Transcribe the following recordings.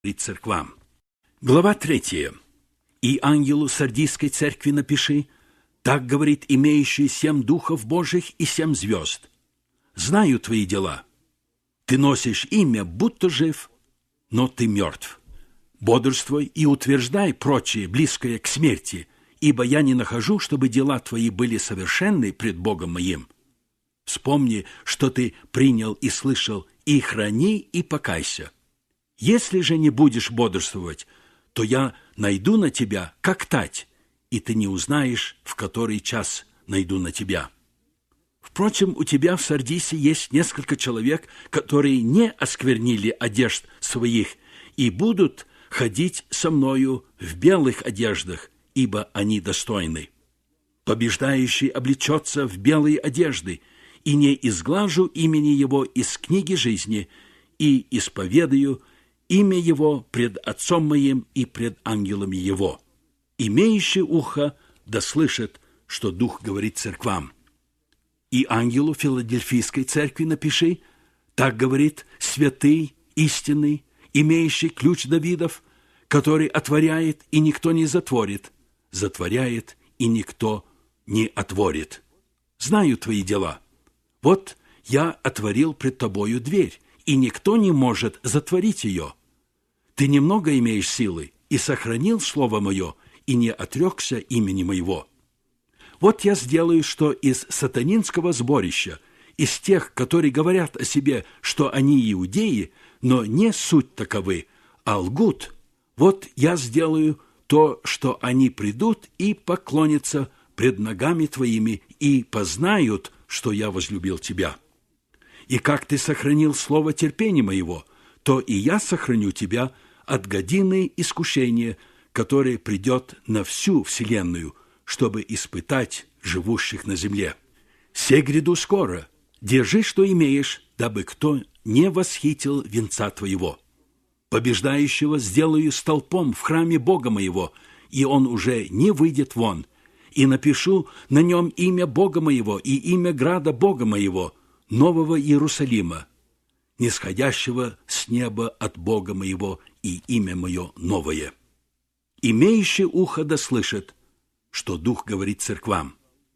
и церквам. Глава 3. «И ангелу Сардийской церкви напиши, так говорит имеющий 7 духов Божьих и 7 звезд. Знаю твои дела. Ты носишь имя, будто жив, но ты мертв. Бодрствуй и утверждай прочее, близкое к смерти, ибо я не нахожу, чтобы дела твои были совершенны пред Богом моим. Вспомни, что ты принял и слышал, и храни, и покайся. Если же не будешь бодрствовать, то я найду на тебя, как тать, и ты не узнаешь, в который час найду на тебя. Впрочем, у тебя в Сардисе есть несколько человек, которые не осквернили одежд своих и будут ходить со мною в белых одеждах, ибо они достойны. Побеждающий облечется в белые одежды, и не изглажу имени его из книги жизни, и исповедаю имя его пред Отцом моим и пред ангелами его. Имеющий ухо да слышит, что Дух говорит церквам. И ангелу Филадельфийской церкви напиши, так говорит святый, истинный, имеющий ключ Давидов, который отворяет, и никто не затворит, затворяет, и никто не отворит. Знаю твои дела. Вот я отворил пред тобою дверь, и никто не может затворить ее. Ты немного имеешь силы, и сохранил слово мое, и не отрекся имени моего. Вот я сделаю, что из сатанинского сборища, из тех, которые говорят о себе, что они иудеи, но не суть таковы, а лгут, вот я сделаю то, что они придут и поклонятся пред ногами твоими и познают, что я возлюбил тебя. И как ты сохранил слово терпения моего, то и я сохраню тебя от годины искушения, которое придет на всю вселенную, чтобы испытать живущих на земле. Се гряду скоро, держи, что имеешь, дабы кто не восхитил венца твоего. Побеждающего сделаю столпом в храме Бога моего, и он уже не выйдет вон, и напишу на нем имя Бога моего и имя града Бога моего, Нового Иерусалима, нисходящего с неба от Бога моего, и имя мое новое. Имеющий ухо да слышит, что Дух говорит церквам.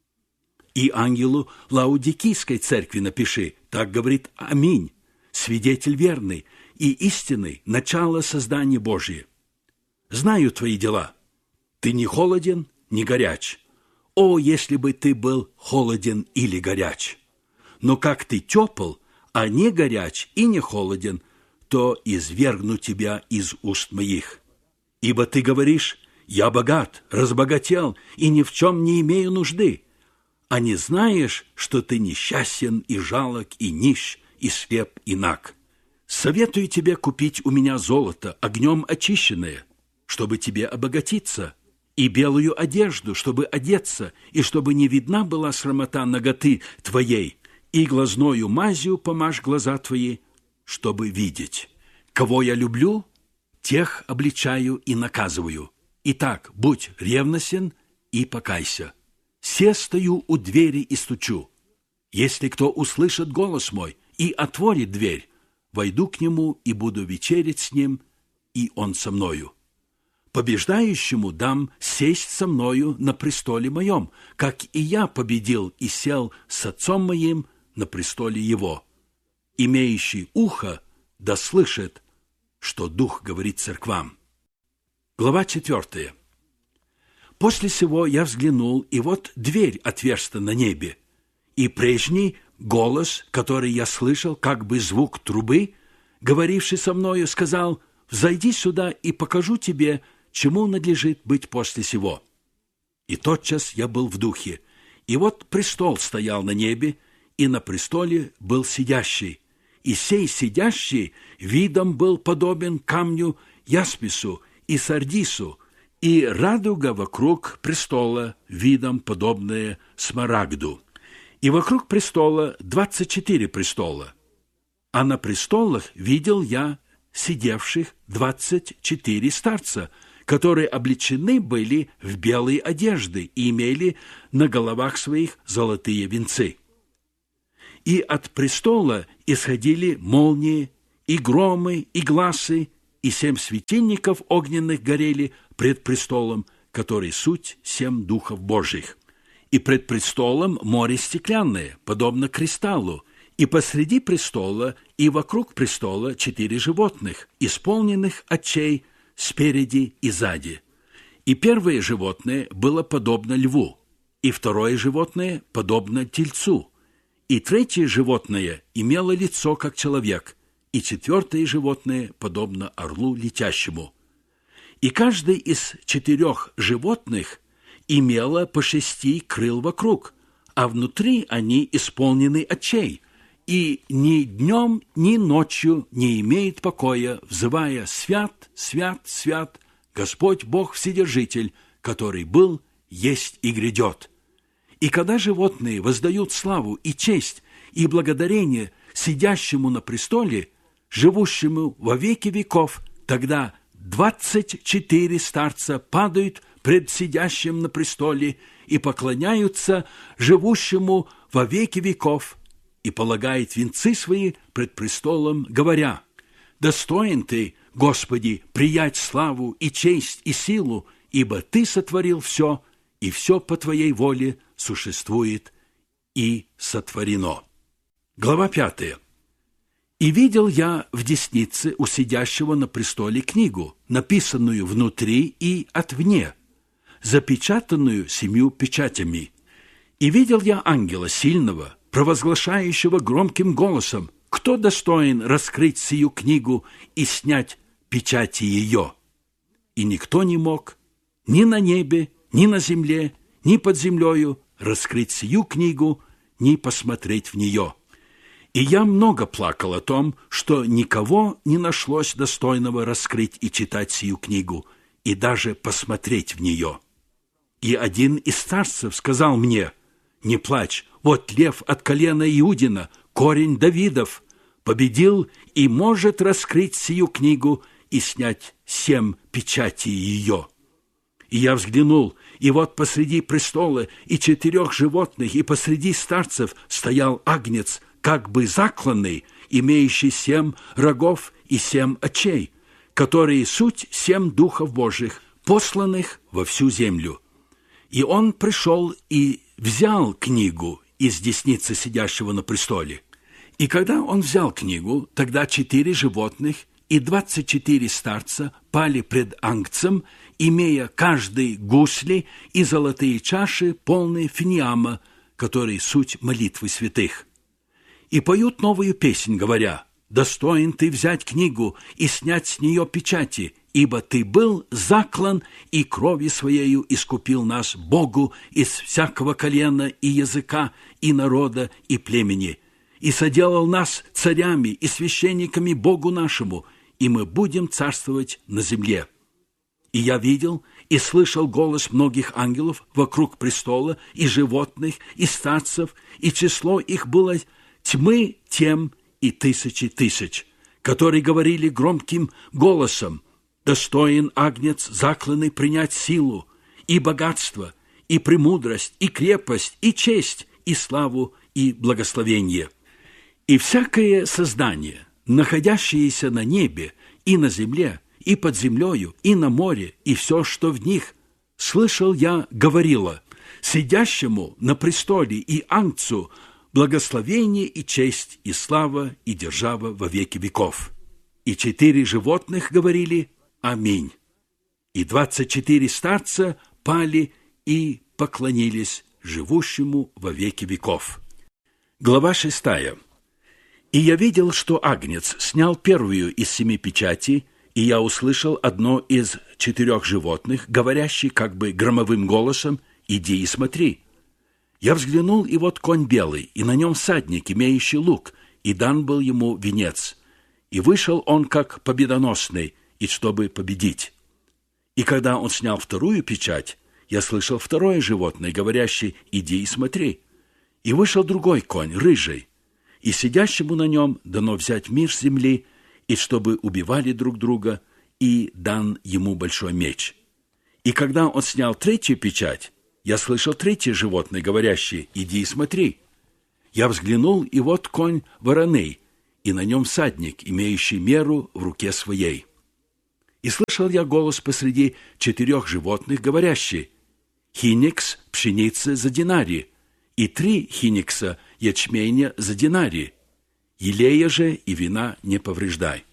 И ангелу Лаудикийской церкви напиши, так говорит Аминь, свидетель верный и истинный, начало создания Божия. Знаю твои дела. Ты не холоден, не горяч. О, если бы ты был холоден или горяч! Но как ты тепл, а не горяч и не холоден, то извергну тебя из уст моих. Ибо ты говоришь, я богат, разбогател и ни в чем не имею нужды, а не знаешь, что ты несчастен и жалок, и нищ, и слеп, и наг. Советую тебе купить у меня золото, огнем очищенное, чтобы тебе обогатиться, и белую одежду, чтобы одеться, и чтобы не видна была срамота наготы твоей, и глазною мазью помажь глаза твои, чтобы видеть. Кого я люблю, тех обличаю и наказываю. Итак, будь ревностен и покайся. Се стою у двери и стучу. Если кто услышит голос мой и отворит дверь, войду к нему и буду вечерять с ним, и он со мною. Побеждающему дам сесть со мною на престоле моем, как и я победил и сел с отцом моим на престоле его. Имеющий ухо да слышит, что Дух говорит церквам. Глава 4. После сего я взглянул, и вот дверь отверста на небе, и прежний голос, который я слышал, как бы звук трубы, говоривший со мною, сказал: «Взойди сюда, и покажу тебе, чему надлежит быть после сего». И тотчас я был в духе, и вот престол стоял на небе, и на престоле был сидящий, и сей сидящий видом был подобен камню яспису и сардису, и радуга вокруг престола видом подобная смарагду. И вокруг престола 24 престола, а на престолах видел я сидевших 24 старца, которые облечены были в белые одежды и имели на головах своих золотые венцы. И от престола исходили молнии, и громы, и гласы, и 7 светильников огненных горели пред престолом, который суть 7 духов Божьих. И пред престолом море стеклянное, подобно кристаллу, и посреди престола и вокруг престола 4 животных, исполненных очей спереди и сзади. И первое животное было подобно льву, и второе животное подобно тельцу, и третье животное имело лицо, как человек, и четвертое животное подобно орлу летящему. И каждый из 4 животных имело по 6 крыл вокруг, а внутри они исполнены очей, и ни днем, ни ночью не имеет покоя, взывая: «Свят, свят, свят, Господь Бог Вседержитель, который был, есть и грядет». И когда животные воздают славу и честь и благодарение сидящему на престоле, живущему во веки веков, тогда 24 старца падают пред сидящим на престоле и поклоняются живущему во веки веков, и полагает венцы свои пред престолом, говоря: «Достоин Ты, Господи, приять славу и честь и силу, ибо Ты сотворил все, и все по Твоей воле существует и сотворено». Глава 5. «И видел я в деснице у сидящего на престоле книгу, написанную внутри и отвне, запечатанную 7 печатями. И видел я ангела сильного, провозглашающего громким голосом: кто достоин раскрыть сию книгу и снять печати ее? И никто не мог ни на небе, ни на земле, ни под землею раскрыть сию книгу, ни посмотреть в нее. И я много плакал о том, что никого не нашлось достойного раскрыть и читать сию книгу, и даже посмотреть в нее. И один из старцев сказал мне: не плачь, вот лев от колена Иудина, корень Давидов, победил и может раскрыть сию книгу и снять 7 печатей ее. И я взглянул, и вот посреди престола и 4 животных, и посреди старцев стоял агнец, как бы закланный, имеющий 7 рогов и 7 очей, которые суть 7 духов Божьих, посланных во всю землю. И он пришел и взял книгу из десницы сидящего на престоле. И когда он взял книгу, тогда 4 животных и 24 старца пали пред ангцем, имея каждый гусли и золотые чаши, полные финиама, которые суть молитвы святых. И поют новую песнь, говоря: «Достоин ты взять книгу и снять с нее печати, ибо ты был заклан и кровью своею искупил нас Богу из всякого колена и языка и народа и племени, и соделал нас царями и священниками Богу нашему, и мы будем царствовать на земле». И я видел и слышал голос многих ангелов вокруг престола, и животных, и старцев, и число их было тьмы тем и тысячи тысяч, которые говорили громким голосом: «Достоин агнец закланный принять силу, и богатство, и премудрость, и крепость, и честь, и славу, и благословение». И всякое создание, находящееся на небе и на земле, и под землею, и на море, и все, что в них, слышал я, говорило: «Сидящему на престоле и ангцу благословение и честь, и слава, и держава во веки веков». И 4 животных говорили: «Аминь». И 24 старца пали и поклонились живущему во веки веков. Глава 6. «И я видел, что агнец снял первую из 7 печатей, и я услышал одно из 4 животных, говорящий как бы громовым голосом: «Иди и смотри». Я взглянул, и вот конь белый, и на нем всадник, имеющий лук, и дан был ему венец. И вышел он как победоносный, и чтобы победить. И когда он снял вторую печать, я слышал второе животное, говорящее: «Иди и смотри». И вышел другой конь, рыжий, и сидящему на нем дано взять мир с земли, и чтобы убивали друг друга, и дан ему большой меч. И когда он снял третью печать, я слышал третье животное, говорящее: «Иди и смотри». Я взглянул, и вот конь вороный, и на нем всадник, имеющий меру в руке своей. И слышал я голос посреди 4 животных, говорящий: «Хиникс пшеницы за динарий, и 3 хиникса ячменя за динарий, елея же и вина не повреждай».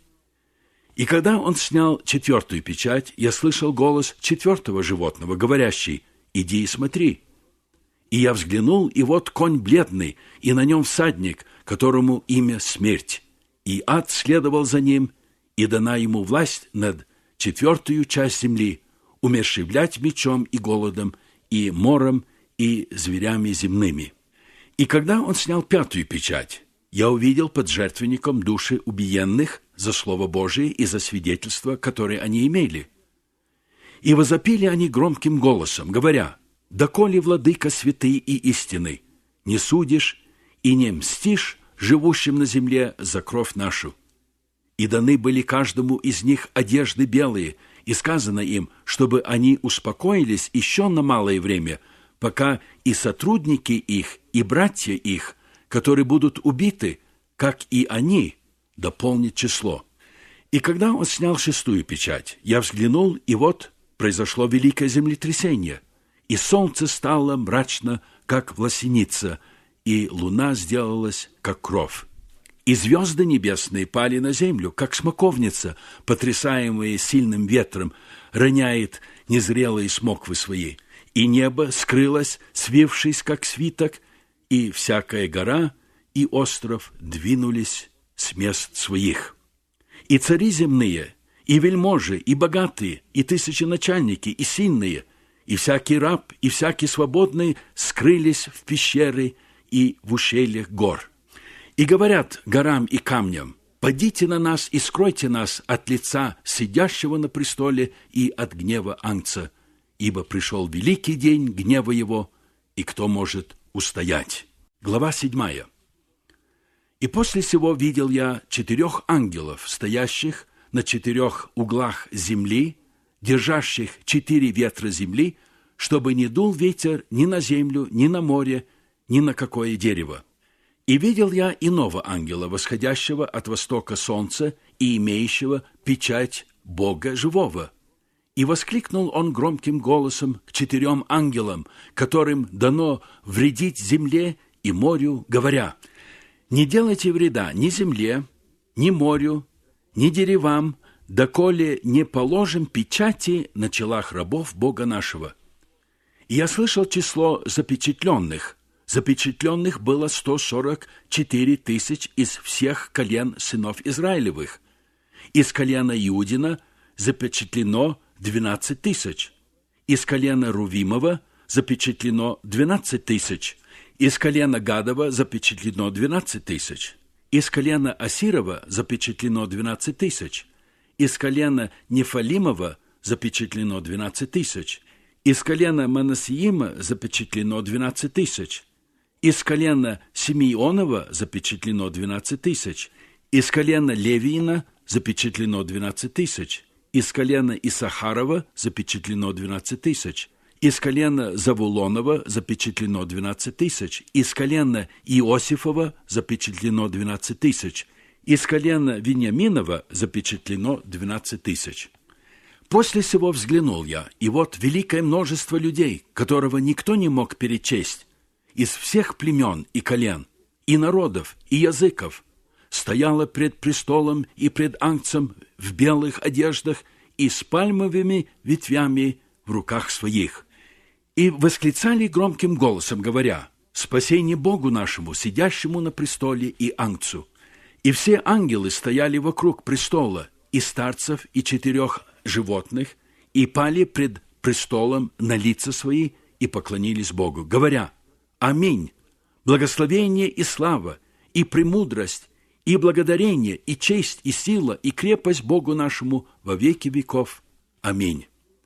И когда он снял 4 печать, я слышал голос 4 животного, говорящий: «Иди и смотри». И я взглянул, и вот конь бледный, и на нем всадник, которому имя Смерть. И ад следовал за ним, и дана ему власть над 4 часть земли, умерщвлять мечом и голодом, и мором, и зверями земными. И когда он снял 5 печать, я увидел под жертвенником души убиенных за Слово Божие и за свидетельство, которое они имели. И возопили они громким голосом, говоря: «Доколе, владыка святый и истинный, не судишь и не мстишь живущим на земле за кровь нашу?» И даны были каждому из них одежды белые, и сказано им, чтобы они успокоились еще на малое время, пока и сотрудники их, и братья их, которые будут убиты, как и они, дополнит число. И когда он снял 6 печать, я взглянул, и вот произошло великое землетрясение, и солнце стало мрачно, как власеница, и луна сделалась, как кровь. И звезды небесные пали на землю, как смоковница, потрясаемая сильным ветром, роняет незрелые смоквы свои. И небо скрылось, свившись, как свиток, и всякая гора и остров двинулись с мест своих. И цари земные, и вельможи, и богатые, и тысяченачальники, и сильные, и всякий раб, и всякий свободный скрылись в пещеры и в ущельях гор. И говорят горам и камням: «Падите на нас и скройте нас от лица сидящего на престоле и от гнева Ангца, ибо пришел великий день гнева его, и кто может устоять?» Глава 7. «И после сего видел я 4 ангелов, стоящих на 4 углах земли, держащих 4 ветра земли, чтобы не дул ветер ни на землю, ни на море, ни на какое дерево. И видел я иного ангела, восходящего от востока солнца и имеющего печать Бога живого. И воскликнул он громким голосом к 4 ангелам, которым дано вредить земле и морю, говоря: «Не делайте вреда ни земле, ни морю, ни деревам, доколе не положим печати на челах рабов Бога нашего». И я слышал число запечатленных. Запечатленных было 144 тысяч из всех колен сынов Израилевых. Из колена Иудина запечатлено 12 тысяч. Из колена Рувимова запечатлено 12 тысяч. Из колена Гадова запечатлено 12 тысяч. Из колена Асирова запечатлено 12 тысяч. Из колена Нефалимова запечатлено 12 тысяч. Из колена Манасиима запечатлено 12 тысяч. Из колена Симеонова запечатлено 12 тысяч. Из колена Левиина запечатлено 12 тысяч. Из колена Исахарова запечатлено 12 тысяч. Из колена Завулонова запечатлено 12 тысяч. Из колена Иосифова запечатлено 12 тысяч. Из колена Вениаминова запечатлено 12 тысяч. После сего взглянул я, и вот великое множество людей, которого никто не мог перечесть, из всех племен и колен, и народов, и языков, стояло пред престолом и пред Ангцем в белых одеждах и с пальмовыми ветвями в руках своих. И восклицали громким голосом, говоря: «Спасение Богу нашему, сидящему на престоле, и Ангцу». И все ангелы стояли вокруг престола, и старцев, и 4 животных, и пали пред престолом на лица свои, и поклонились Богу, говоря: «Аминь! Благословение и слава, и премудрость, и благодарение, и честь, и сила, и крепость Богу нашему во веки веков. Аминь».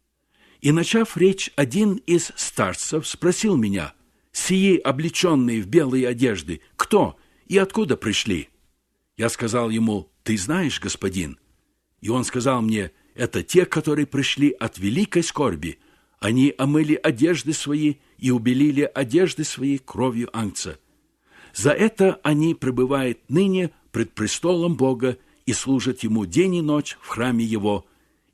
И, начав речь, один из старцев спросил меня: «Сии, облеченные в белые одежды, кто и откуда пришли?» Я сказал ему: «Ты знаешь, господин». И он сказал мне: «Это те, которые пришли от великой скорби. Они омыли одежды свои и убелили одежды свои кровью Ангца. За это они пребывают ныне пред престолом Бога и служат Ему день и ночь в храме Его,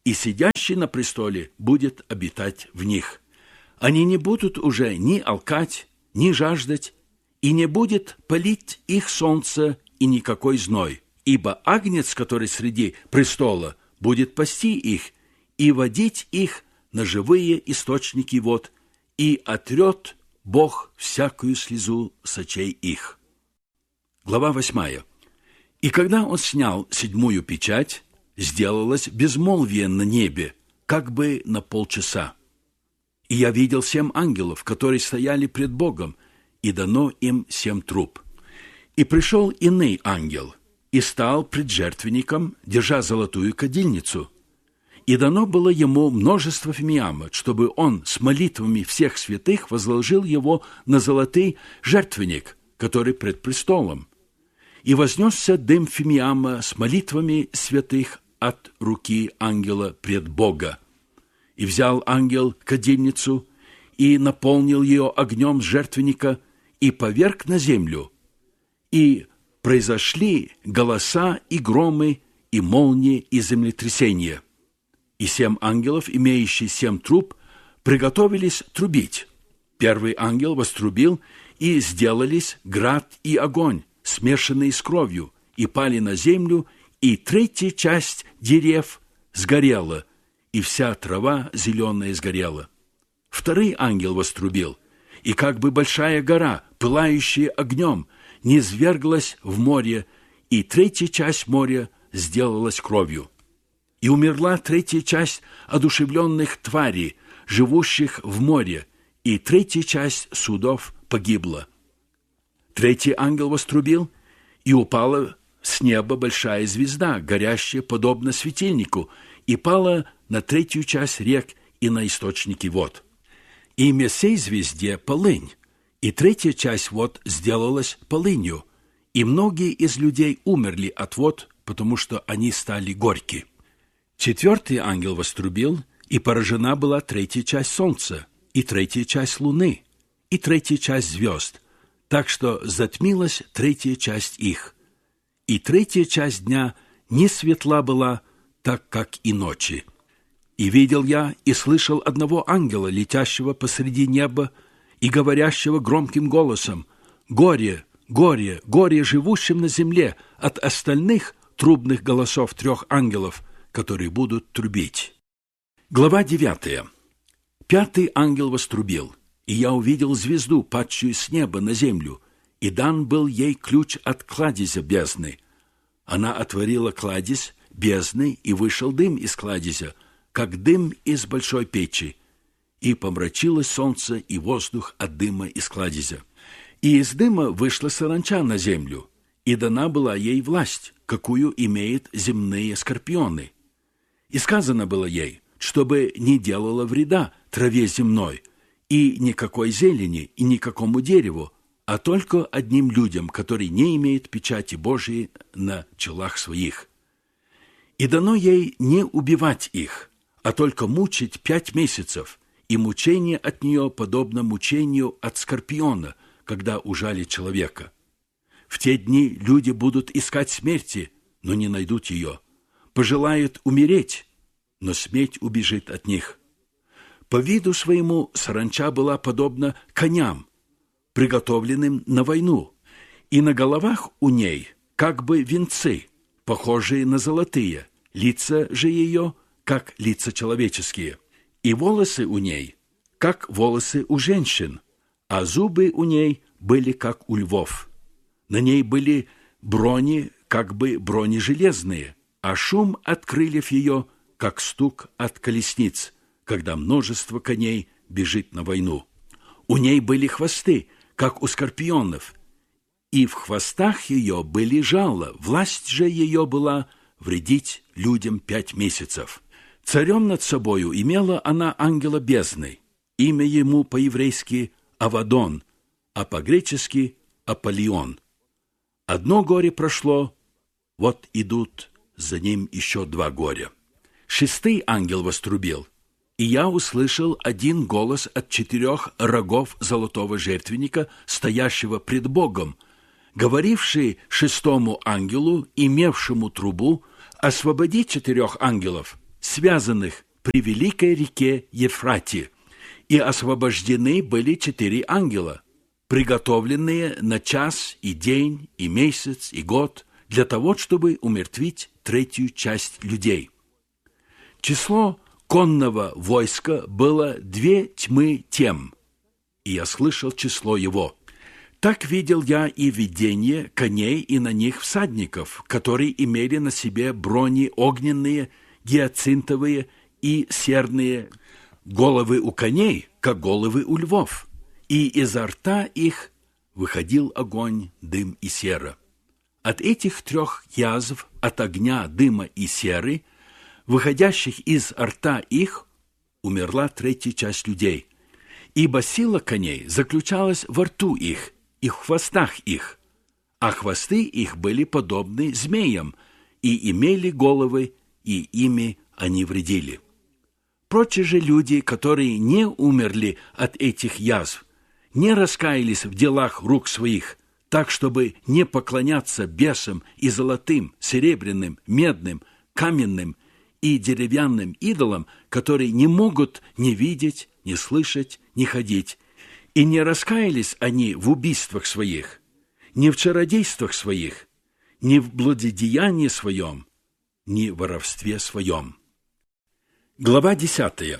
и сидящий на престоле будет обитать в них. Они не будут уже ни алкать, ни жаждать, и не будет палить их солнце и никакой зной, ибо агнец, который среди престола, будет пасти их и водить их на живые источники вод, и отрет Бог всякую слезу с очей их». Глава 8. «И когда он снял 7 печать, сделалось безмолвие на небе, как бы на полчаса. И я видел 7 ангелов, которые стояли пред Богом, и дано им 7 труб. И пришел иный ангел, и стал пред жертвенником, держа золотую кадильницу. И дано было ему множество фимиама, чтобы он с молитвами всех святых возложил его на золотый жертвенник, который пред престолом. И вознесся дым фимиама с молитвами святых от руки ангела пред Бога. И взял ангел кадильницу, и наполнил ее огнем жертвенника, и поверг на землю. И произошли голоса и громы, и молнии, и землетрясения. И 7 ангелов, имеющие 7 труб, приготовились трубить. Первый ангел вострубил, и сделались град и огонь, смешанные с кровью, и пали на землю, и 3 часть дерев сгорела, и вся трава зеленая сгорела. Второй ангел вострубил, и как бы большая гора, пылающая огнем, низверглась в море, и 3 часть моря сделалась кровью. И умерла 3 часть одушевленных тварей, живущих в море, и 3 часть судов погибла. 3 ангел вострубил, и упала с неба большая звезда, горящая подобно светильнику, и пала на 3 часть рек и на источники вод. Имя сей звезде полынь, и 3 часть вод сделалась полынью, и многие из людей умерли от вод, потому что они стали горьки. 4 ангел вострубил, и поражена была 3 часть солнца, и 3 часть луны, и 3 часть звезд, так что затмилась 3 часть их. И 3 часть дня не светла была, так как и ночи. И видел я и слышал одного ангела, летящего посреди неба, и говорящего громким голосом: «Горе, горе, горе живущим на земле от остальных трубных голосов 3 ангелов, которые будут трубить». Глава 9. 5 ангел вострубил, и я увидел звезду, падшую с неба на землю, и дан был ей ключ от кладезя бездны. Она отворила кладезь бездны, и вышел дым из кладезя, как дым из большой печи, и помрачилось солнце и воздух от дыма из кладезя. И из дыма вышла саранча на землю, и дана была ей власть, какую имеют земные скорпионы. И сказано было ей, чтобы не делала вреда траве земной, и никакой зелени, и никакому дереву, а только одним людям, которые не имеют печати Божией на челах своих. И дано ей не убивать их, а только мучить 5 месяцев, и мучение от нее подобно мучению от скорпиона, когда ужалит человека. В те дни люди будут искать смерти, но не найдут ее, пожелают умереть, но смерть убежит от них. По виду своему саранча была подобна коням, приготовленным на войну, и на головах у ней как бы венцы, похожие на золотые, лица же ее, как лица человеческие, и волосы у ней, как волосы у женщин, а зубы у ней были, как у львов. На ней были брони, как бы брони железные, а шум от крыльев ее, как стук от колесниц, когда множество коней бежит на войну. У ней были хвосты, как у скорпионов, и в хвостах ее были жало, власть же ее была вредить людям 5 месяцев. Царем над собою имела она ангела бездны, имя ему по-еврейски Авадон, а по-гречески Аполлион. Одно горе прошло, вот идут за ним еще 2 горя. 6 ангел вострубил, и я услышал один голос от 4 рогов золотого жертвенника, стоящего пред Богом, говоривший 6 ангелу, имевшему трубу, освободи 4 ангелов, связанных при великой реке Ефрате, и освобождены были 4 ангела, приготовленные на час и день, и месяц, и год, для того, чтобы умертвить 3-ю часть людей. Число конного войска было 2 тьмы тем, и я слышал число его. Так видел я и видение коней и на них всадников, которые имели на себе брони огненные, гиацинтовые и серные, головы у коней, как головы у львов, и изо рта их выходил огонь, дым и сера. От этих 3 язв, от огня, дыма и серы, выходящих из рта их, умерла 3-я часть людей, ибо сила коней заключалась во рту их и в хвостах их, а хвосты их были подобны змеям, и имели головы, и ими они вредили. Прочие же люди, которые не умерли от этих язв, не раскаялись в делах рук своих, так, чтобы не поклоняться бесам и золотым, серебряным, медным, каменным и деревянным идолам, которые не могут ни видеть, ни слышать, ни ходить, и не раскаялись они в убийствах своих, ни в чародействах своих, ни в блудодеянии своем, ни в воровстве своем. Глава 10.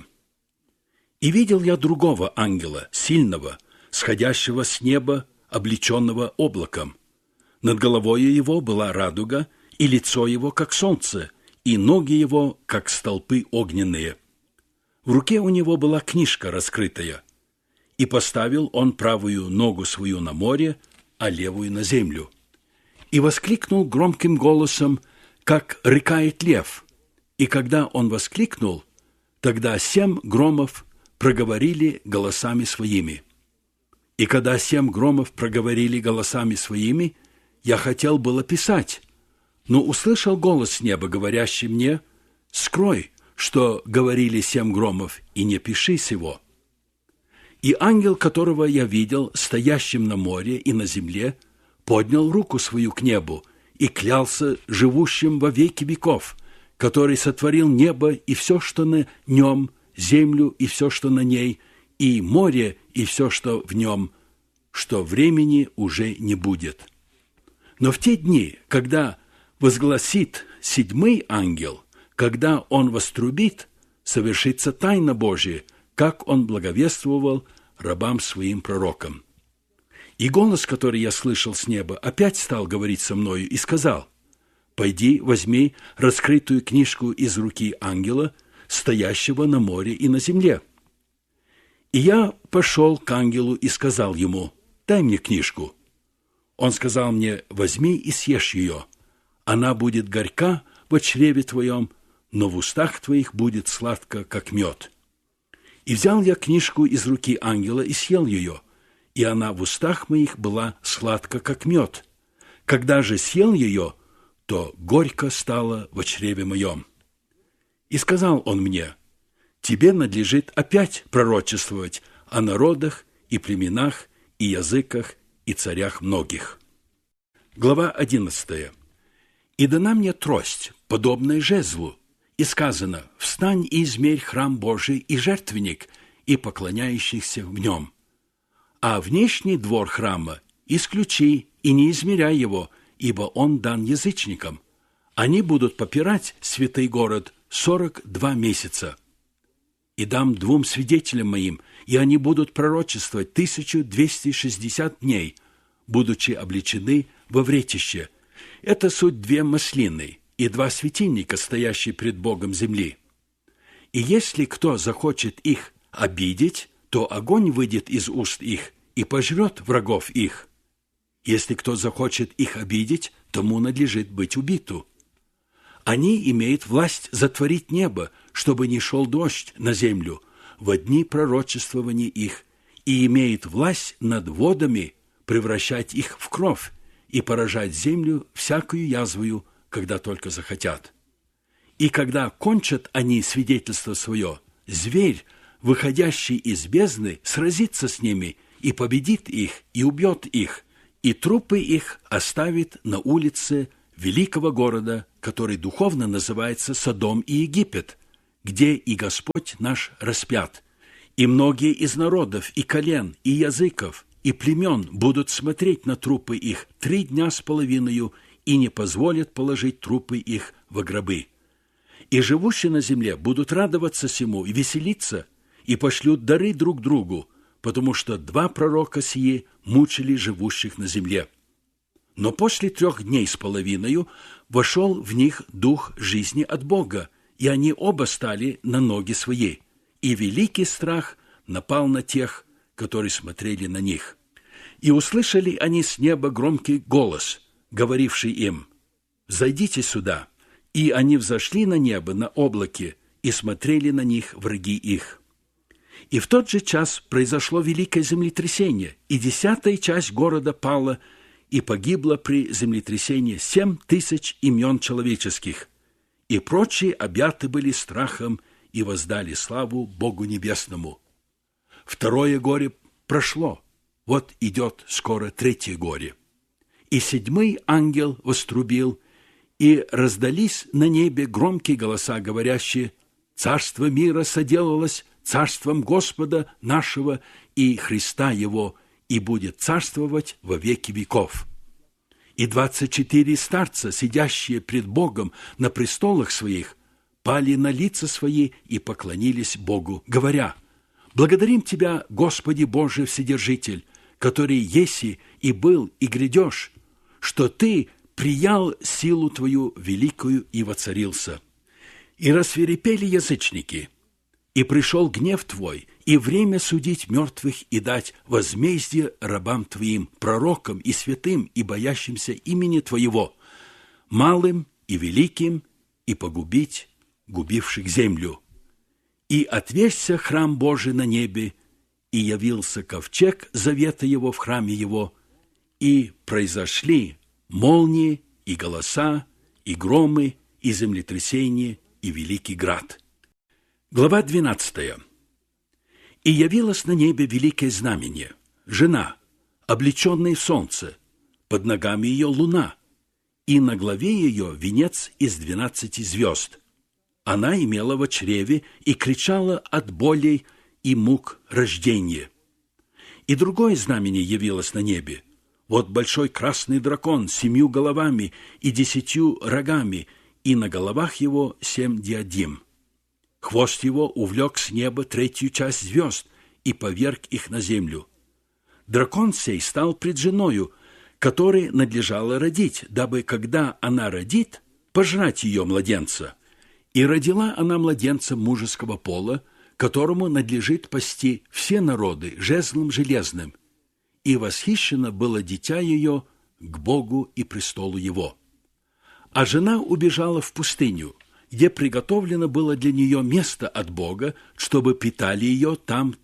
«И видел я другого ангела, сильного, сходящего с неба, облеченного облаком. Над головою его была радуга, и лицо его, как солнце, и ноги его, как столпы огненные. В руке у него была книжка раскрытая, и поставил он правую ногу свою на море, а левую на землю. И воскликнул громким голосом, как рыкает лев. И когда он воскликнул, тогда 7 громов проговорили голосами своими. И когда 7 громов проговорили голосами своими, я хотел было писать, но услышал голос с неба, говорящий мне: «Скрой, что говорили 7 громов, и не пиши сего». И ангел, которого я видел, стоящим на море и на земле, поднял руку свою к небу и клялся живущим во веки веков, который сотворил небо и все, что на нем, землю и все, что на ней, и море и все, что в нем, что времени уже не будет. Но в те дни, когда возгласит 7-й ангел, когда он вострубит, совершится тайна Божия, как он благовествовал рабам своим пророкам. И голос, который я слышал с неба, опять стал говорить со мною и сказал: «Пойди, возьми раскрытую книжку из руки ангела, стоящего на море и на земле». И я пошел к ангелу и сказал ему: «Дай мне книжку». Он сказал мне: «Возьми и съешь ее. Она будет горька во чреве твоем, но в устах твоих будет сладко, как мед». И взял я книжку из руки ангела и съел ее, и она в устах моих была сладка, как мед. Когда же съел ее, то горько стало во чреве моем. И сказал он мне: «Тебе надлежит опять пророчествовать о народах и племенах и языках и царях многих». Глава 11. «И дана мне трость, подобная жезлу, и сказано: встань и измерь храм Божий и жертвенник, и поклоняющихся в нем. А внешний двор храма исключи и не измеряй его, ибо он дан язычникам. Они будут попирать святый город 42 месяца. И дам 2 свидетелям моим, и они будут пророчествовать 1260 дней, будучи облечены во вретище. Это суть 2 маслины и 2 светильника, стоящие пред Богом земли. И если кто захочет их обидеть, то огонь выйдет из уст их и пожрет врагов их. Если кто захочет их обидеть, тому надлежит быть убиту. Они имеют власть затворить небо, чтобы не шел дождь на землю во дни пророчествования их, и имеют власть над водами превращать их в кровь и поражать землю всякую язвою, когда только захотят. И когда кончат они свидетельство свое, зверь, выходящий из бездны, сразится с ними и победит их, и убьет их, и трупы их оставит на улице великого города, который духовно называется Содом и Египет, где и Господь наш распят. И многие из народов, и колен, и языков, и племен будут смотреть на трупы их 3 дня с половиною и не позволят положить трупы их во гробы. И живущие на земле будут радоваться сему и веселиться, и пошлют дары друг другу, потому что 2 пророка сии мучили живущих на земле. Но после 3 дней с половиною вошел в них дух жизни от Бога, и они оба стали на ноги свои, и великий страх напал на тех, которые смотрели на них. И услышали они с неба громкий голос, говоривший им: «Зайдите сюда». И они взошли на небо на облаке, и смотрели на них враги их. И в тот же час произошло великое землетрясение, и 10-я часть города пала, и погибло при землетрясении 7000 имен человеческих, и прочие объяты были страхом и воздали славу Богу Небесному. 2 горе прошло, вот идет скоро 3 горе. И 7-й ангел вострубил, и раздались на небе громкие голоса, говорящие: «Царство мира соделалось царством Господа нашего и Христа Его, и будет царствовать во веки веков». И 24 старца, сидящие пред Богом на престолах своих, пали на лица свои и поклонились Богу, говоря: «Благодарим Тебя, Господи Боже Вседержитель, который еси и был и грядешь, что Ты приял силу Твою великую и воцарился. И рассвирепели язычники, и пришел гнев Твой, и время судить мертвых и дать возмездие рабам Твоим, пророкам и святым, и боящимся имени Твоего, малым и великим, и погубить губивших землю. И отверзся храм Божий на небе, и явился ковчег завета Его в храме Его, и произошли молнии, и голоса, и громы, и землетрясения, и великий град». Глава 12. «И явилось на небе великое знамение, жена, облеченная в солнце, под ногами ее луна, и на главе ее венец из 12 звезд. Она имела во чреве и кричала от болей и мук рождения. И другое знамение явилось на небе. Вот большой красный дракон с 7 головами и 10 рогами, и на головах его 7 диадим. Хвост его увлек с неба 3-ю часть звезд и поверг их на землю. Дракон сей стал пред женою, которой надлежало родить, дабы, когда она родит, пожрать ее младенца. И родила она младенца мужеского пола, которому надлежит пасти все народы жезлом железным. И восхищено было дитя ее к Богу и престолу его. А жена убежала в пустыню, где приготовлено было для нее место от Бога, чтобы питали ее там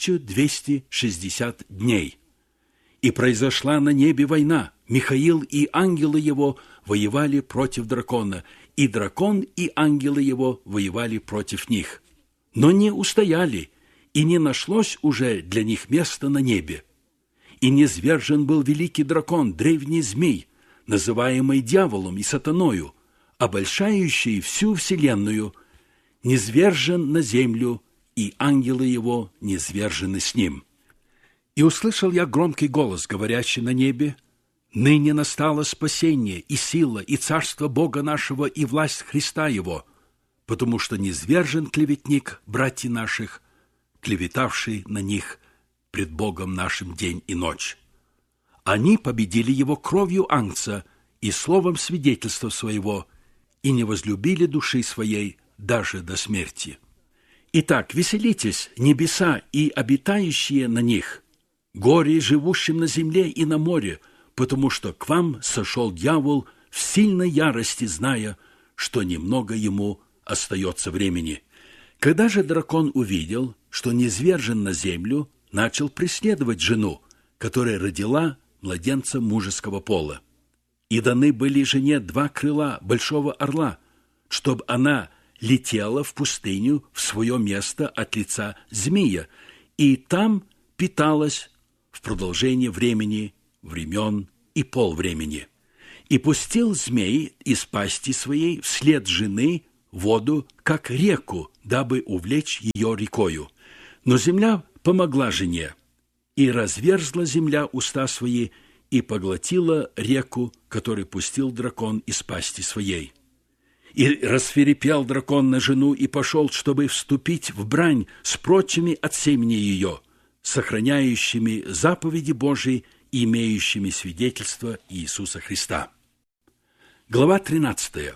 1260 дней. И произошла на небе война. Михаил и ангелы его воевали против дракона, и дракон и ангелы его воевали против них. Но не устояли, и не нашлось уже для них места на небе. И низвержен был великий дракон, древний змей, называемый дьяволом и сатаною, обольщающий всю вселенную, низвержен на землю, и ангелы его низвержены с ним. И услышал я громкий голос, говорящий на небе: «Ныне настало спасение, и сила, и царство Бога нашего, и власть Христа Его, потому что низвержен клеветник братьев наших, клеветавший на них пред Богом нашим день и ночь. Они победили его кровью ангца и словом свидетельства своего, и не возлюбили души своей даже до смерти. Итак, веселитесь, небеса и обитающие на них, горе живущим на земле и на море, потому что к вам сошел дьявол в сильной ярости, зная, что немного ему остается времени. Когда же дракон увидел, что низвержен на землю, начал преследовать жену, которая родила младенца мужеского пола. И даны были жене 2 крыла большого орла, чтобы она летела в пустыню в свое место от лица змея, и там питалась в продолжение времени, времен и полвремени. И пустил змей из пасти своей вслед жены воду, как реку, дабы увлечь ее рекою. Но земля помогла жене, и разверзла земля уста свои, и поглотила реку, которую пустил дракон из пасти своей. И рассвирепел дракон на жену, и пошел, чтобы вступить в брань с прочими от семени ее, сохраняющими заповеди Божии и имеющими свидетельство Иисуса Христа. Глава 13.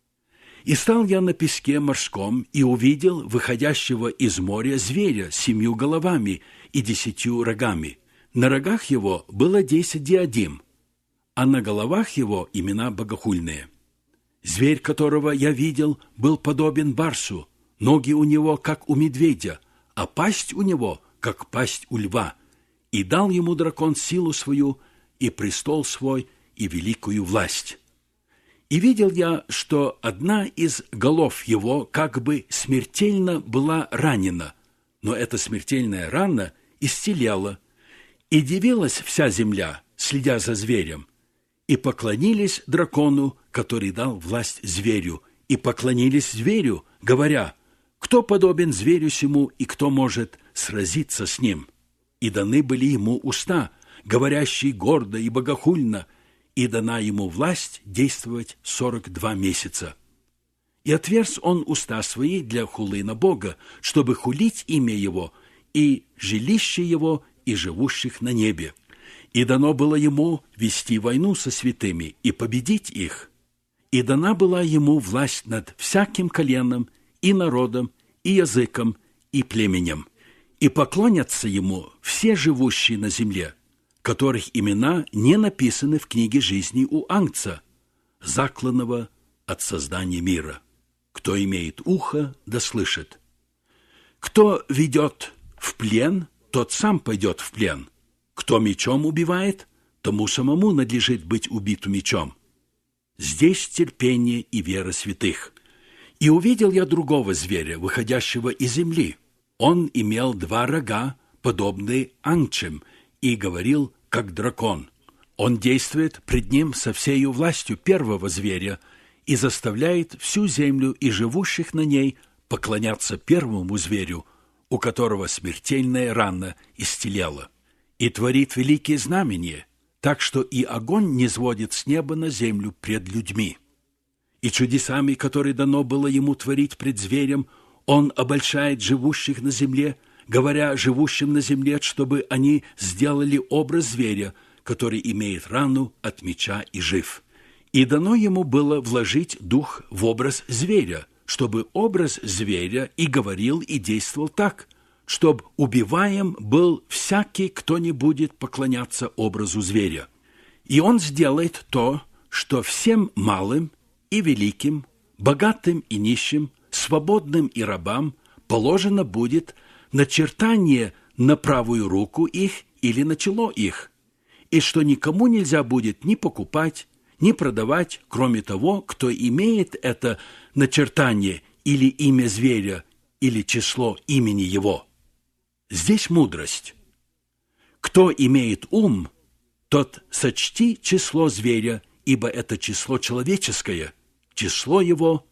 «И стал я на песке морском, и увидел выходящего из моря зверя с 7 головами и 10 рогами. На рогах его было 10 диадим, а на головах его имена богохульные. Зверь, которого я видел, был подобен барсу, ноги у него, как у медведя, а пасть у него, как пасть у льва. И дал ему дракон силу свою, и престол свой, и великую власть. И видел я, что одна из голов его как бы смертельно была ранена, но эта смертельная рана исцеляла, и дивилась вся земля, следя за зверем, и поклонились дракону, который дал власть зверю, и поклонились зверю, говоря: кто подобен зверю сему, и кто может сразиться с ним? И даны были ему уста, говорящие гордо и богохульно, и дана ему власть действовать 42 месяца. И отверз он уста свои для хулы на Бога, чтобы хулить имя его и жилище его, и живущих на небе. И дано было ему вести войну со святыми и победить их. И дана была ему власть над всяким коленом, и народом, и языком, и племенем. И поклонятся ему все живущие на земле, которых имена не написаны в книге жизни у Агнца, закланного от создания мира. Кто имеет ухо, да слышит. Кто ведет в плен, тот сам пойдет в плен. Кто мечом убивает, тому самому надлежит быть убиту мечом. Здесь терпение и вера святых. И увидел я другого зверя, выходящего из земли. Он имел 2 рога, подобные ангчим, и говорил, как дракон. Он действует пред ним со всею властью первого зверя и заставляет всю землю и живущих на ней поклоняться первому зверю, у которого смертельная рана исцелела, и творит великие знамения, так что и огонь не сводит с неба на землю пред людьми. И чудесами, которые дано было ему творить пред зверем, он обольщает живущих на земле, говоря живущим на земле, чтобы они сделали образ зверя, который имеет рану от меча и жив. И дано ему было вложить дух в образ зверя, чтобы образ зверя и говорил, и действовал так, чтоб убиваем был всякий, кто не будет поклоняться образу зверя. И он сделает то, что всем малым и великим, богатым и нищим, свободным и рабам положено будет начертание на правую руку их или на чело их, и что никому нельзя будет ни покупать, ни продавать, кроме того, кто имеет это начертание или имя зверя, или число имени его. Здесь мудрость. Кто имеет ум, тот сочти число зверя, ибо это число человеческое, число его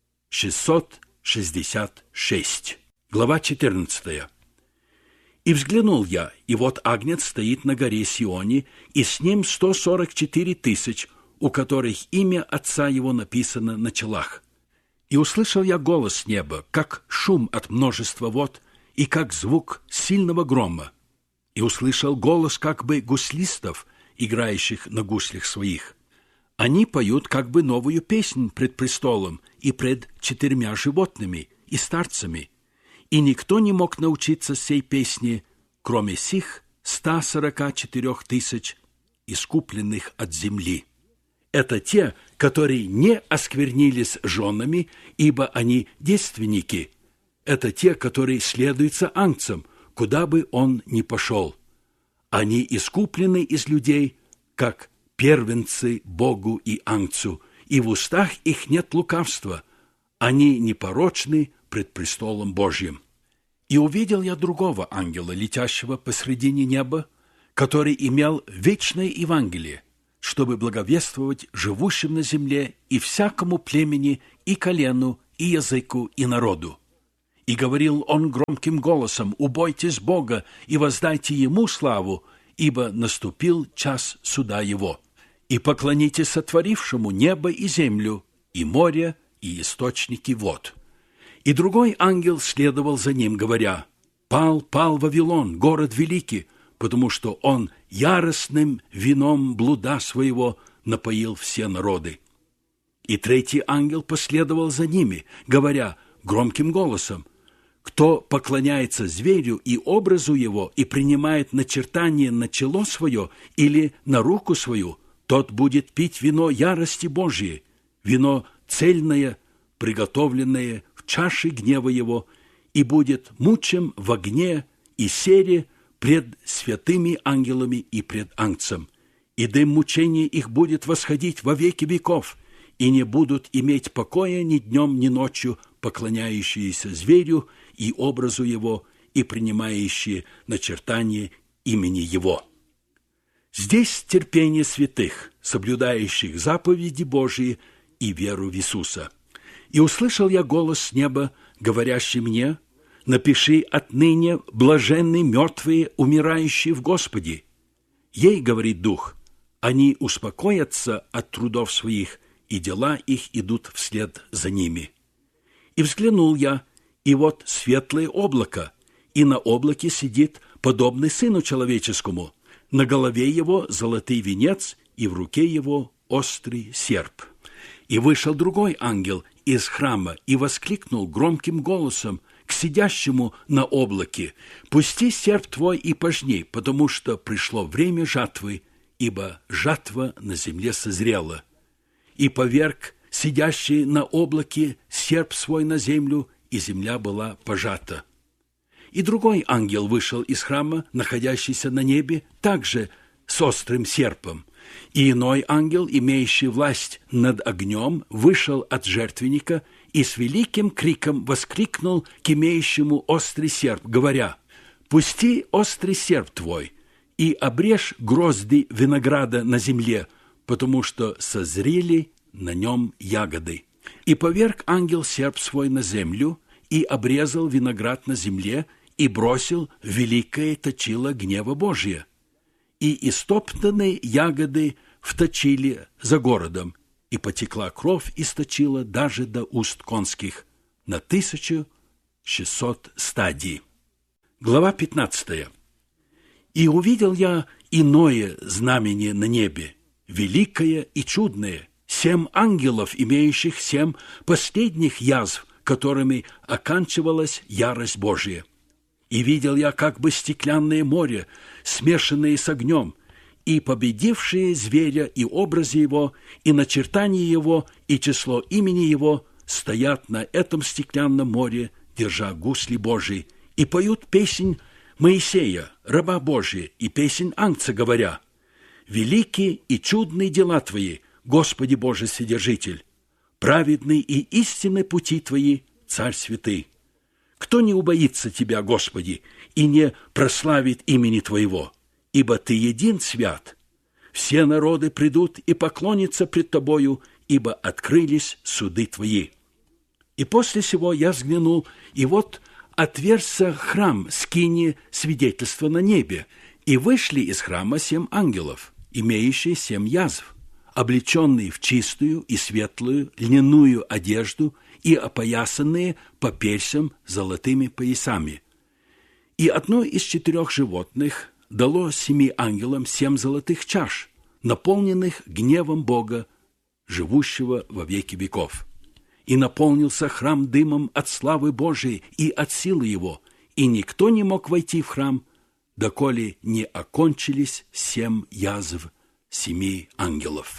666. Глава 14. «И взглянул я, и вот Агнец стоит на горе Сионе, и с ним 144 тысяч, у которых имя Отца его написано на челах. И услышал я голос с неба, как шум от множества вод, и как звук сильного грома. И услышал голос как бы гуслистов, играющих на гуслях своих. Они поют как бы новую песнь пред престолом и пред 4 животными и старцами. И никто не мог научиться сей песни, кроме сих 144 тысяч, искупленных от земли. Это те, которые не осквернились женами, ибо они девственники. Это те, которые следуются Агнцам, куда бы он ни пошел. Они искуплены из людей, как первенцы Богу и Агнцу, и в устах их нет лукавства. Они непорочны пред престолом Божьим. И увидел я другого ангела, летящего посредине неба, который имел вечное Евангелие, чтобы благовествовать живущим на земле и всякому племени, и колену, и языку, и народу. И говорил он громким голосом: «Убойтесь Бога и воздайте Ему славу, ибо наступил час суда Его. И поклонитесь сотворившему небо и землю, и море, и источники вод». И другой ангел следовал за ним, говоря: «Пал, пал Вавилон, город великий, потому что он яростным вином блуда своего напоил все народы». И третий ангел последовал за ними, говоря громким голосом: «Кто поклоняется зверю и образу его и принимает начертание на чело свое или на руку свою, тот будет пить вино ярости Божией, вино цельное, приготовленное в чаше гнева его, и будет мучим в огне и сере пред святыми ангелами и пред Агнцем. И дым мучения их будет восходить во веки веков, и не будут иметь покоя ни днем, ни ночью поклоняющиеся зверю и образу его и принимающие начертание имени его». Здесь терпение святых, соблюдающих заповеди Божии и веру в Иисуса. «И услышал я голос с неба, говорящий мне: напиши отныне: блаженны мертвые, умирающие в Господе. Ей, говорит Дух, они успокоятся от трудов своих, и дела их идут вслед за ними. И взглянул я, и вот светлое облако, и на облаке сидит подобный Сыну Человеческому, на голове его золотый венец, и в руке его острый серп. И вышел другой ангел из храма и воскликнул громким голосом к сидящему на облаке: «Пусти серп твой и пожни, потому что пришло время жатвы, ибо жатва на земле созрела». И поверг сидящий на облаке серп свой на землю, и земля была пожата. И другой ангел вышел из храма, находящийся на небе, также с острым серпом. И иной ангел, имеющий власть над огнем, вышел от жертвенника и с великим криком воскликнул к имеющему острый серп, говоря: «Пусти острый серп твой и обрежь грозди винограда на земле, потому что созрели на нем ягоды». И поверг ангел серп свой на землю, и обрезал виноград на земле, и бросил в великое точило гнева Божия. И истоптанные ягоды вточили за городом, и потекла кровь из точила даже до уст конских на 1600 стадий. Глава 15. «И увидел я иное знамение на небе, великое и чудное, 7 ангелов, имеющих 7 последних язв, которыми оканчивалась ярость Божия. И видел я как бы стеклянное море, смешанное с огнем, и победившие зверя и образы его, и начертание его, и число имени его стоят на этом стеклянном море, держа гусли Божии, и поют песнь Моисея, раба Божия, и песнь Агнца, говоря: «Великие и чудные дела Твои, Господи Боже Вседержитель, праведны и истинны пути Твои, Царь святый. Кто не убоится Тебя, Господи, и не прославит имени Твоего? Ибо Ты един свят. Все народы придут и поклонятся пред Тобою, ибо открылись суды Твои». И после сего я взглянул, и вот отверзся храм скинии свидетельства на небе, и вышли из храма 7 ангелов, имеющие 7 язв, облеченные в чистую и светлую льняную одежду и опоясанные по персям золотыми поясами. И одно из 4 животных дало 7 ангелам 7 золотых чаш, наполненных гневом Бога, живущего во веки веков. И наполнился храм дымом от славы Божией и от силы его, и никто не мог войти в храм, доколе не окончились 7 язв 7 ангелов.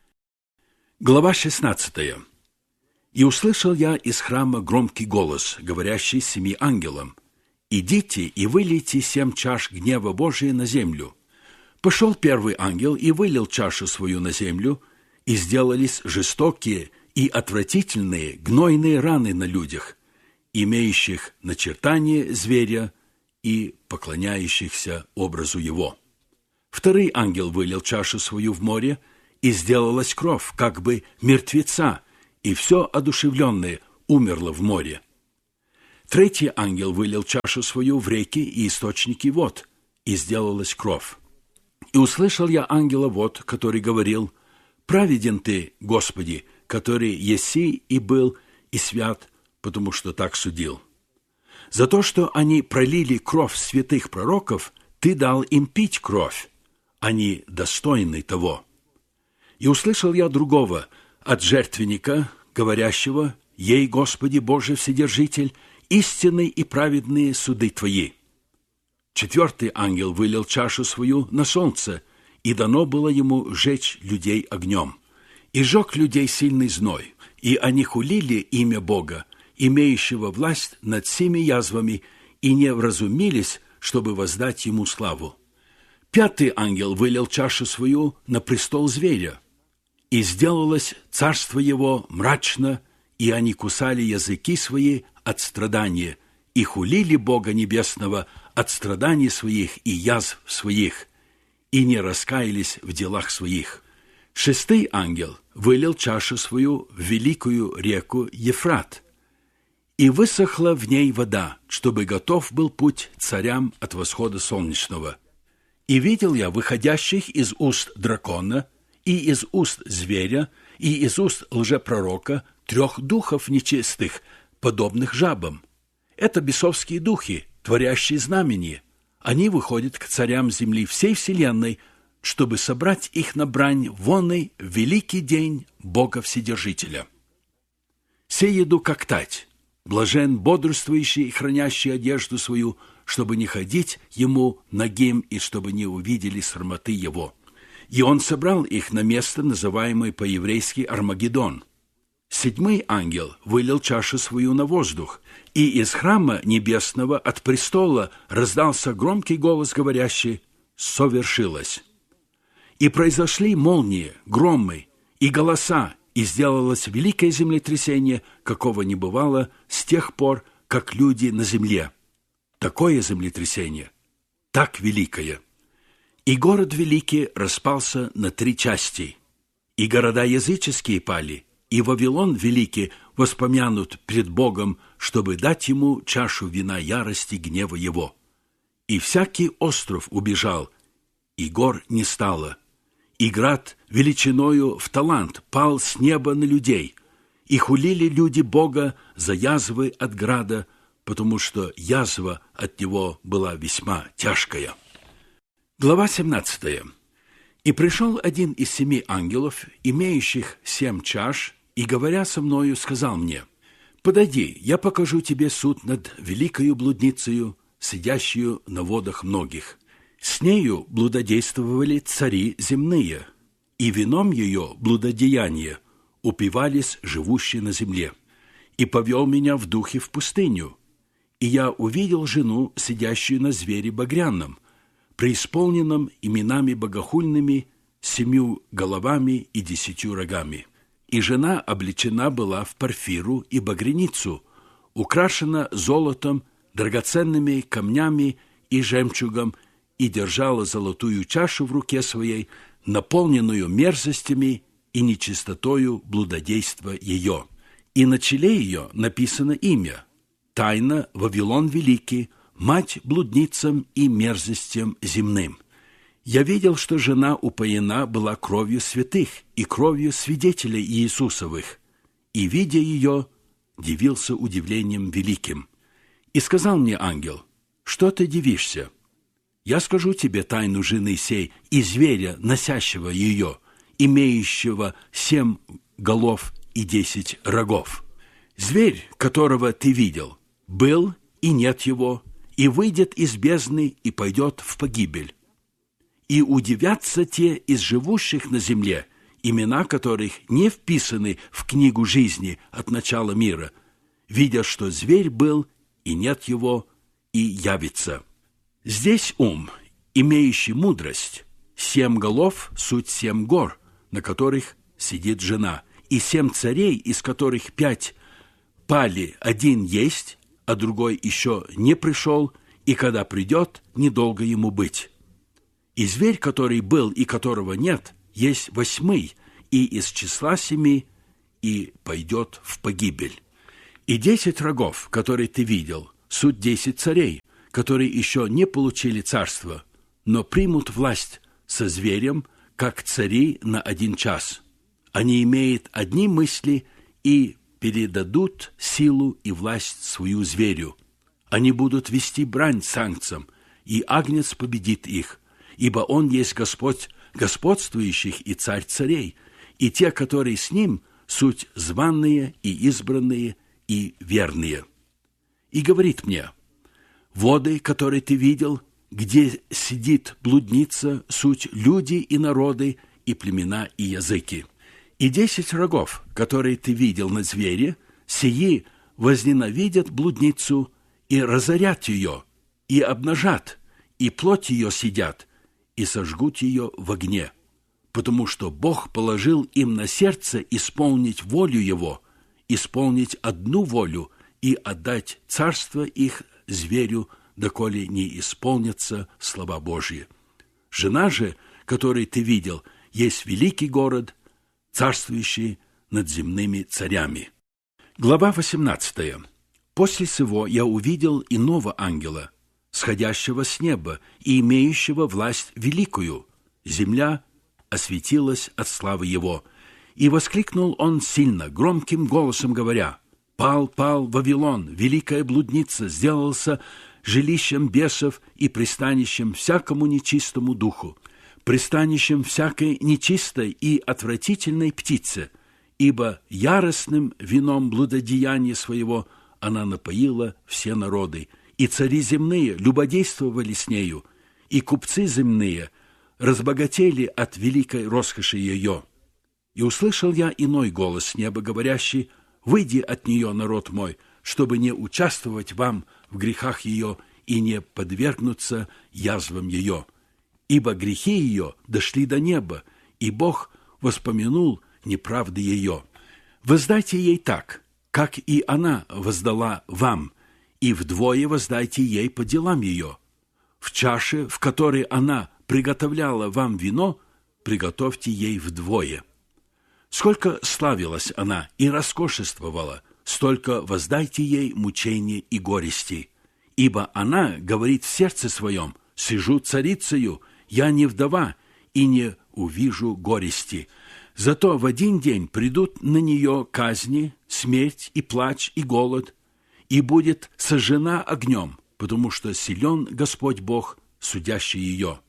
Глава 16. «И услышал я из храма громкий голос, говорящий 7 ангелам: идите и вылейте 7 чаш гнева Божия на землю. Пошел первый ангел и вылил чашу свою на землю, и сделались жестокие и отвратительные гнойные раны на людях, имеющих начертание зверя и поклоняющихся образу его. Второй ангел вылил чашу свою в море, и сделалась кровь, как бы мертвеца, и все одушевленное умерло в море. Третий ангел вылил чашу свою в реки и источники вод, и сделалась кровь. И услышал я ангела вод, который говорил: «Праведен ты, Господи, который еси и был, и свят, потому что так судил. За то, что они пролили кровь святых пророков, ты дал им пить кровь, они достойны того». И услышал я другого от жертвенника, говорящего: «Ей, Господи Боже Вседержитель, истинные и праведные суды Твои». Четвертый ангел вылил чашу свою на солнце, и дано было ему сжечь людей огнем. И сжег людей сильный зной, и они хулили имя Бога, имеющего власть над всеми язвами, и не вразумились, чтобы воздать ему славу. Пятый ангел вылил чашу свою на престол зверя, и сделалось царство его мрачно, и они кусали языки свои от страдания, и хулили Бога Небесного от страданий своих и язв своих, и не раскаялись в делах своих. Шестый ангел вылил чашу свою в великую реку Ефрат, и высохла в ней вода, чтобы готов был путь царям от восхода солнечного. И видел я выходящих из уст дракона, и из уст зверя, и из уст лжепророка 3 духов нечистых, подобных жабам. Это бесовские духи, творящие знамения. Они выходят к царям земли всей вселенной, чтобы собрать их на брань вонный великий день Бога Вседержителя. «Сей еду как тать, блажен бодрствующий и хранящий одежду свою, чтобы не ходить ему нагим и чтобы не увидели срамоты его». И он собрал их на место, называемое по-еврейски Армагеддон. Седьмой ангел вылил чашу свою на воздух, и из храма небесного от престола раздался громкий голос, говорящий: «Совершилось». И произошли молнии, громы и голоса, и сделалось великое землетрясение, какого не бывало с тех пор, как люди на земле. Такое землетрясение, так великое. И город великий распался на 3 части, и города языческие пали, и Вавилон великий воспомянут пред Богом, чтобы дать ему чашу вина ярости гнева его. И всякий остров убежал, и гор не стало, и град величиною в талант пал с неба на людей, и хулили люди Бога за язвы от града, потому что язва от него была весьма тяжкая. Глава 17. «И пришел один из 7 ангелов, имеющих 7 чаш, и, говоря со мною, сказал мне: «Подойди, я покажу тебе суд над великою блудницею, сидящую на водах многих. С нею блудодействовали цари земные, и вином ее блудодеяния упивались живущие на земле. И повел меня в духе в пустыню, и я увидел жену, сидящую на звере багряном, преисполненном именами богохульными, 7 головами и 10 рогами. И жена облечена была в порфиру и багряницу, украшена золотом, драгоценными камнями и жемчугом, и держала золотую чашу в руке своей, наполненную мерзостями и нечистотою блудодейства ее. И на челе ее написано имя: «Тайна Вавилон Великий, мать блудницам и мерзостям земным». Я видел, что жена упоена была кровью святых и кровью свидетелей Иисусовых, и, видя ее, дивился удивлением великим. И сказал мне ангел: «Что ты дивишься? Я скажу тебе тайну жены сей и зверя, носящего ее, имеющего 7 голов и 10 рогов. Зверь, которого ты видел, был и нет его, и выйдет из бездны и пойдет в погибель. И удивятся те из живущих на земле, имена которых не вписаны в книгу жизни от начала мира, видя, что зверь был и нет его, и явится. Здесь ум, имеющий мудрость, 7 голов суть 7 гор, на которых сидит жена, и 7 царей, из которых 5 пали, 1 есть, а другой еще не пришел, и когда придет, недолго ему быть. И зверь, который был и которого нет, есть 8, и из числа 7, и пойдет в погибель. И 10 рогов, которые ты видел, суть 10 царей, которые еще не получили царство, но примут власть со зверем, как цари на 1 час. Они имеют одни мысли и передадут силу и власть свою зверю. Они будут вести брань санкцам, и агнец победит их, ибо он есть Господь господствующих и царь царей, и те, которые с ним, суть званные и избранные и верные. И говорит мне: воды, которые ты видел, где сидит блудница, суть люди и народы, и племена, и языки. И 10 рогов, которые ты видел на звере, сии возненавидят блудницу и разорят ее, и обнажат, и плоть ее съедят, и сожгут ее в огне, потому что Бог положил им на сердце исполнить волю Его, исполнить одну волю и отдать царство их зверю, доколе не исполнятся слова Божьи. Жена же, которую ты видел, есть великий город, царствующий над земными царями. Глава 18. После сего я увидел иного ангела, сходящего с неба и имеющего власть великую. Земля осветилась от славы его. И воскликнул он сильно, громким голосом говоря: «Пал, пал Вавилон, великая блудница, сделался жилищем бесов и пристанищем всякому нечистому духу, пристанищем всякой нечистой и отвратительной птице, ибо яростным вином блудодеяния своего она напоила все народы, и цари земные любодействовали с нею, и купцы земные разбогатели от великой роскоши ее. И услышал я иной голос с неба, говорящий: «Выйди от нее, народ мой, чтобы не участвовать вам в грехах ее и не подвергнуться язвам ее. Ибо грехи ее дошли до неба, и Бог воспомянул неправды ее. Воздайте ей так, как и она воздала вам, и вдвое воздайте ей по делам ее. В чаше, в которой она приготовляла вам вино, приготовьте ей вдвое. Сколько славилась она и роскошествовала, столько воздайте ей мучения и горести. Ибо она говорит в сердце своем: сижу царицею, я не вдова, и не увижу горести. Зато в один день придут на нее казни, смерть и плач и голод, и будет сожжена огнем, потому что силен Господь Бог, судящий ее.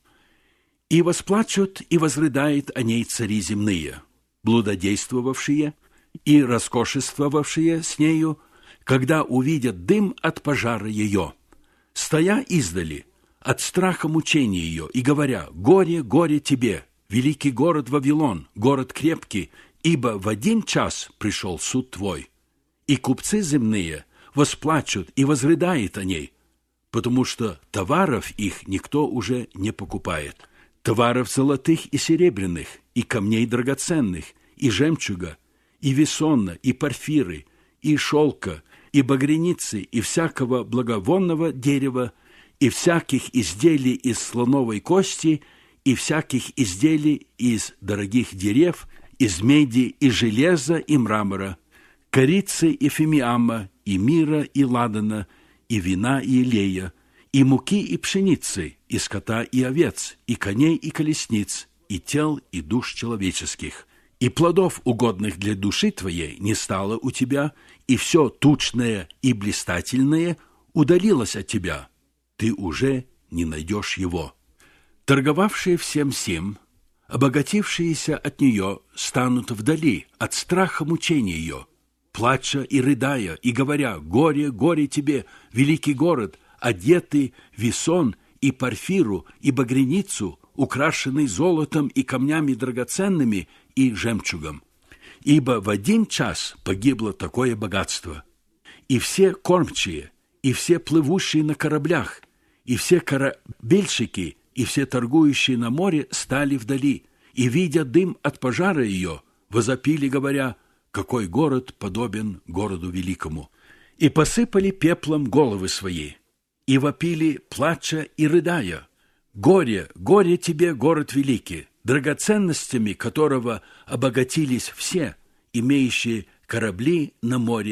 И восплачут и возрыдают о ней цари земные, блудодействовавшие и роскошествовавшие с нею, когда увидят дым от пожара ее, стоя издали от страха мучения ее и говоря: «Горе, горе тебе, великий город Вавилон, город крепкий, ибо в 1 час пришел суд твой». И купцы земные восплачут и возрыдают о ней, потому что товаров их никто уже не покупает. Товаров золотых и серебряных, и камней драгоценных, и жемчуга, и весонна, и порфиры, и шелка, и багряницы, и всякого благовонного дерева, и всяких изделий из слоновой кости, и всяких изделий из дорогих дерев, из меди и железа и мрамора, корицы и фимиама, и мира и ладана, и вина и илея, и муки и пшеницы, и скота и овец, и коней и колесниц, и тел и душ человеческих. И плодов, угодных для души твоей, не стало у тебя, и все тучное и блистательное удалилось от тебя. Ты уже не найдешь его. Торговавшие всем сим, обогатившиеся от нее, станут вдали от страха мучения ее, плача и рыдая, и говоря: «Горе, горе тебе, великий город, одетый в весон и порфиру, и багряницу, украшенный золотом и камнями драгоценными и жемчугом. Ибо в 1 час погибло такое богатство. И все кормчие, и все плывущие на кораблях, и все корабельщики, и все торгующие на море стали вдали, и, видя дым от пожара ее, возопили, говоря: какой город подобен городу великому. И посыпали пеплом головы свои, и вопили, плача и рыдая: горе, горе тебе, город великий, драгоценностями которого обогатились все, имеющие корабли на море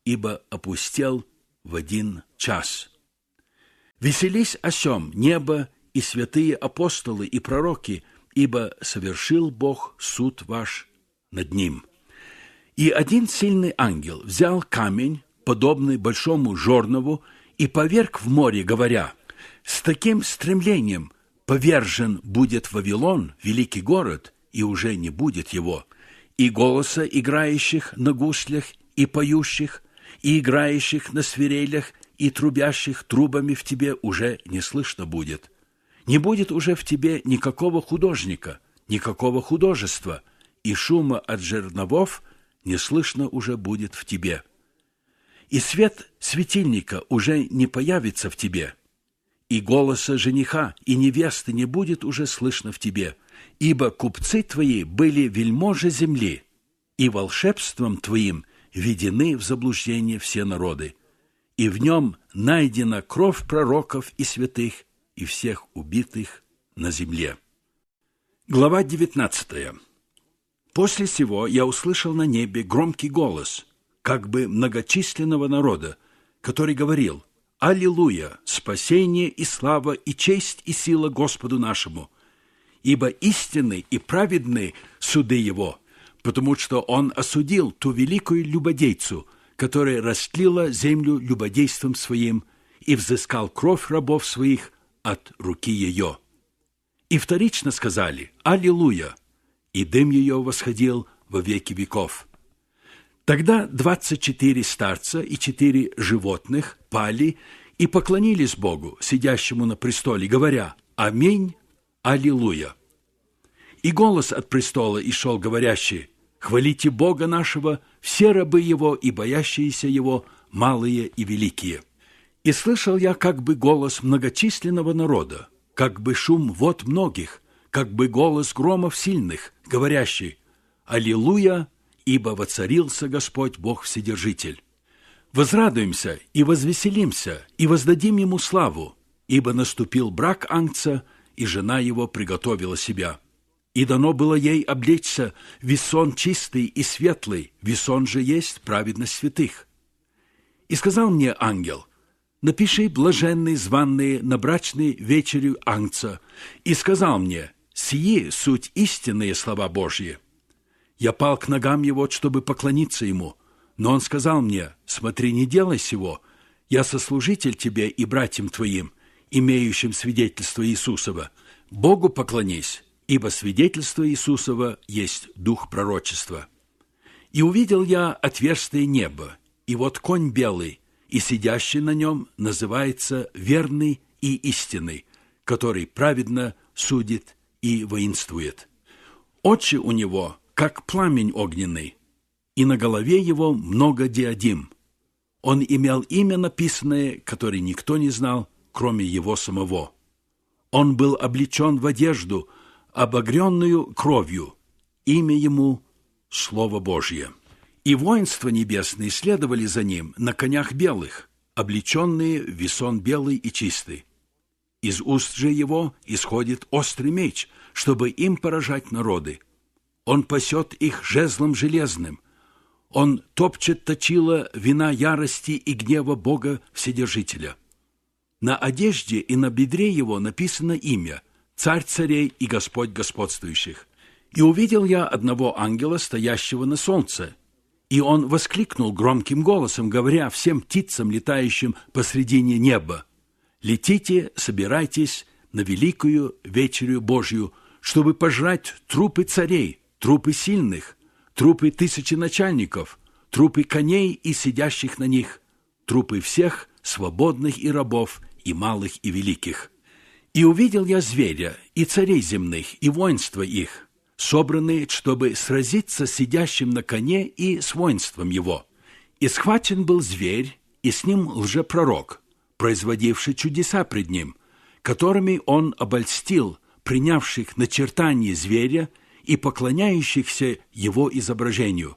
ибо опустел в 1 час. Веселись о сем небо и святые апостолы и пророки, ибо совершил Бог суд ваш над ним. И один сильный ангел взял камень, подобный большому жорнову, и поверг в море, говоря: «С таким стремлением повержен будет Вавилон, великий город, и уже не будет его, и голоса играющих на гуслях, и поющих, и играющих на свирелях, и трубящих трубами в тебе уже не слышно будет. Не будет уже в тебе никакого художника, никакого художества, и шума от жерновов не слышно уже будет в тебе. И свет светильника уже не появится в тебе, и голоса жениха и невесты не будет уже слышно в тебе, ибо купцы твои были вельможи земли, и волшебством твоим введены в заблуждение все народы, и в нем найдена кровь пророков и святых, и всех убитых на земле». Глава 19. После сего я услышал на небе громкий голос, как бы многочисленного народа, который говорил: «Аллилуйя! Спасение и слава, и честь, и сила Господу нашему! Ибо истинны и праведны суды Его, потому что Он осудил ту великую любодейцу, которая растлила землю любодейством своим, и взыскал кровь рабов своих от руки ее». И вторично сказали: «Аллилуйя!» И дым ее восходил во веки веков. Тогда 24 старца и 4 животных пали и поклонились Богу, сидящему на престоле, говоря: «Аминь, аллилуйя». И голос от престола ишел, говорящий: «Хвалите Бога нашего, все рабы Его и боящиеся Его, малые и великие». И слышал я как бы голос многочисленного народа, как бы шум вод многих, как бы голос громов сильных, говорящий: «Аллилуйя, ибо воцарился Господь Бог Вседержитель. Возрадуемся и возвеселимся, и воздадим Ему славу, ибо наступил брак Ангца, и жена его приготовила себя. И дано было ей облечься в весон чистый и светлый, весон же есть праведность святых. И сказал мне ангел: напиши блаженные, званные на брачной вечерю Ангца. И сказал мне: сии суть истинные слова Божьи. Я пал к ногам его, чтобы поклониться ему, но он сказал мне: смотри, не делай сего, я сослужитель тебе и братьям твоим, имеющим свидетельство Иисусова. Богу поклонись, ибо свидетельство Иисусова есть дух пророчества. И увидел я отверстие неба, и вот конь белый, и сидящий на нем называется верный и истинный, который праведно судит и воинствует. Очи у него, как пламень огненный, и на голове его много диадим. Он имел имя написанное, которое никто не знал, кроме его самого. Он был облечен в одежду, обогренную кровью, имя ему — Слово Божье. И воинства небесные следовали за ним на конях белых, облеченные в весон белый и чистый. Из уст же его исходит острый меч, чтобы им поражать народы. Он пасет их жезлом железным. Он топчет точила вина ярости и гнева Бога Вседержителя. На одежде и на бедре его написано имя — Царь царей и Господь господствующих. И увидел я одного ангела, стоящего на солнце, и он воскликнул громким голосом, говоря всем птицам, летающим посредине неба: «Летите, собирайтесь на великую вечерю Божью, чтобы пожрать трупы царей, трупы сильных, трупы тысяченачальников, трупы коней и сидящих на них, трупы всех свободных и рабов, и малых, и великих. И увидел я зверя, и царей земных, и воинства их, собранные, чтобы сразиться с сидящим на коне и с воинством его. И схвачен был зверь, и с ним лжепророк, производивший чудеса пред ним, которыми он обольстил принявших начертание зверя и поклоняющихся его изображению.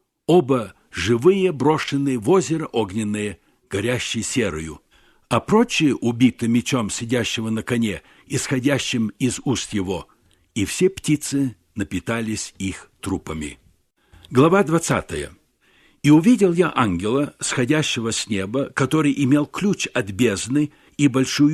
Оба живые, брошенные в озеро огненное, горящие серою, а прочие убиты мечом сидящего на коне, исходящим из уст его, и все птицы напитались их трупами». Глава 20. И увидел я ангела, сходящего с неба, который имел ключ от бездны и большую